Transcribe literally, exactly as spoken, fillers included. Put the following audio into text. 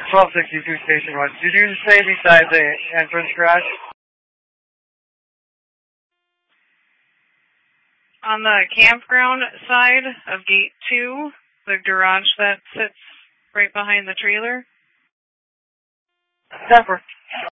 twelve sixty-two Station one. Did you say beside the entrance garage? On the campground side of gate two, the garage that sits right behind the trailer. Pepper.